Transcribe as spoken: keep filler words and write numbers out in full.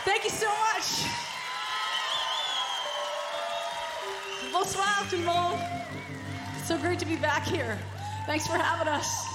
Thank you so much. Bonsoir tout le monde. So great to be back here. Thanks for having us.